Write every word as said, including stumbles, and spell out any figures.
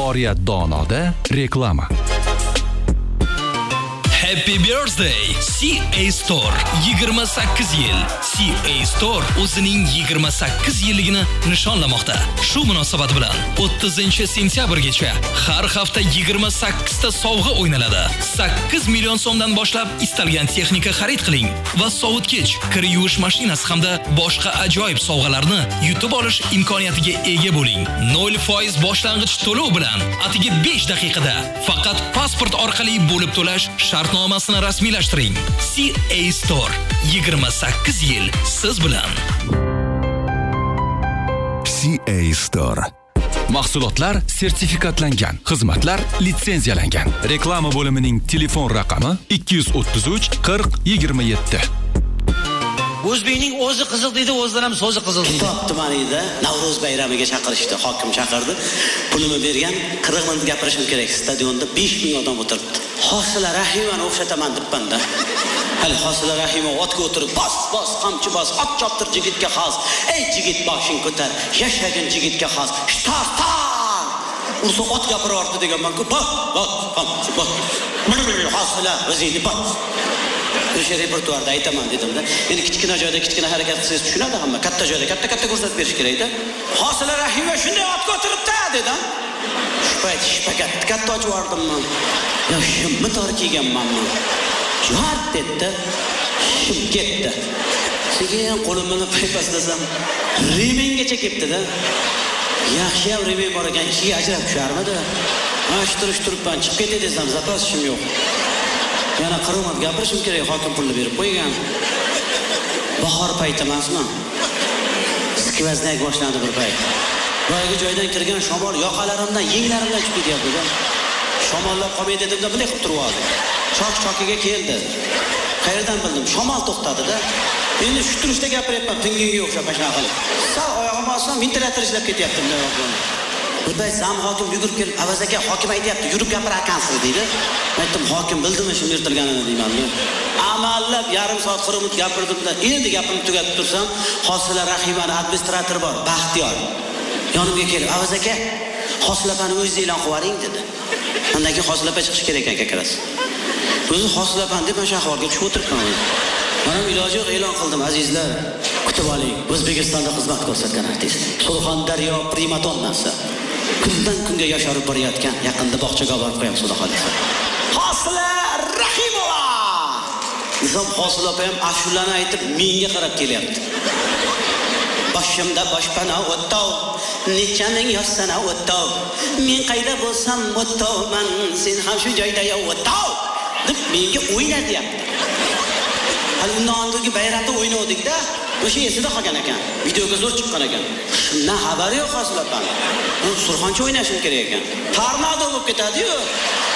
Oriyat Donoda reklama. Happy birthday C A Store. yigirma sakkiz yil. C A Store o'zining yigirma sakkiz yilligini nishonlamoqda. Shu munosabat bilan o'ttizinchi sentyabrgacha har hafta yigirma sakkiz ta sovg'a o'ynaladi. sakkiz million so'mdan boshlab istalgan texnika xarid qiling va sovutgich, kir yuvish mashinasi hamda boshqa ajoyib sovg'alarni yutib olish imkoniyatiga ega bo'ling. nol foiz boshlang'ich to'lov bilan atigi besh daqiqada faqat pasport orqali bo'lib to'lash shartnomasini rasmiylashtiring. C A Store yigirma sakkiz yil siz bilan. C A Store. Mahsulotlar sertifikatlangan, xizmatlar litsenziyalangan. Reklama bo'limining telefon raqami ikki yuz o'ttiz uch qirq yigirma yetti. O'zbekning o'zi qiziq dedi, o'zidan ham so'zi qiziq dedi. Kitob tumanida Navro'z bayramiga chaqirishdi, hokim chaqirdi. Pulini bergan, qirq minut gapirishim kerak. Stadionda besh ming odam o'tiribdi. Hosila Rahimani o'xshataman debman-da. Hali Hosila Rahima otga o'tirib, bos, bos, qamchi bos, ot choptir jigitga xos. Ey jigit boshing ko'tar, yashagin jigitga xos. Shtar, tar. Ursa ot gapiryapti deganman-ku. Bos, bos, qamchi bos. Hosila o'zingni bos. O'sha repertuarda aytaman dedim-da. Endi kichkina joyda kichkina harakat qilsangiz tushunadi hamma. Katta joyda katta-katta ko'rsatib berish kerak-da. Hosila Rahima shunday otga o'tiribdi dedim. Shu payt shpagat katta ochib yubordimman. Ya shimni tor kiyganmanmi? Jo'at dedi. Shim ketdi. Sekin qo'limni paypaslasam, remengacha ketdi-da. Yaxshi ham remen bor ekan, ikkiga ajrab tusharmidi? Mana shu turish turibman, chiqib ketdi desam, zapas ishim yo'q. Yana qirq gapirishim kerak, hokim pulni berib qo'ygan. Bahor payti emasmi? Skvoznak boshlandi bir payt. Boyagi joydan kirgan shamol yoqalarimdan, yenglarimdan chiqib ketyapti-da. Shamollab qolmay dedimda, bunday qilib turib oldi. Choq-choqiga keldi. Qayerdan bildim? Shamol to'xtadi-da. Endi shu turishda gapiryapman, pingiga o'xshab mashina qilib. Sal oyog'im olsam, ventilator ishlab ketyapti bunday hokim. Bunday zam hokim yugurib kelib, "Avaz aka, hokim aytayapti, yurib gapirakansiz" dedi. Aytdim, "Hokim bildimi shuni yirtilganini" deyman-da. Amallab yarim soat qirq minut gapirdim-da, endi gapimni tugatib tursam, Hosila Rahimani administratori bor, Baxtiyor. Yonimga kelib, "Avaz aka, Hosilapani o'zingiz e'lon qilib yuboring" dedi. Undan keyin Hosilapa chiqish kerak ekan kakarasi. O'zi Hosilapan deb mana shu ahvolga tushib o'tiribman. Mana iloji yo'q e'lon qildim, azizlar. Kutib oling, O'zbekistonda xizmat ko'rsatgan artist. Surxondaryo primadonnasi. Kundan kunga yosharib borayotgan, yaqinda bog'chaga borib qo'yamiz, xudo xolisa. Hosila Rahimova. Nizom Hosilapa ham ashulani aytib menga qarab kelyapti. Boshimda boshpana o'tov, necha ming yossana o'tov. Men qayda bo'lsam o'tovman, sen ham shu joyda yo o'tov deb menga o'yna deyapti. Hali undan oldingi bayramda o'ynadik-da, o'sha esida qolgan ekan. Videoga zo'r chiqqan ekan. Shundan xabari yo'q Hosilapani. Bu Surxoncha o'ynashim kerak ekan. Tornado bo'lib ketadi-yu.